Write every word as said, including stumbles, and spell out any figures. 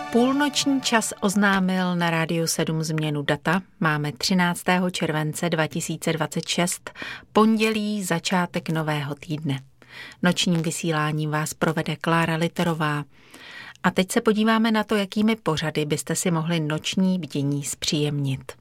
Půlnoční čas oznámil na Rádiu sedm změnu data. Máme třináctého července dva tisíce dvacet šest, pondělí, začátek nového týdne. Nočním vysíláním vás provede Klára Literová. A teď se podíváme na to, jakými pořady byste si mohli noční bdění zpříjemnit.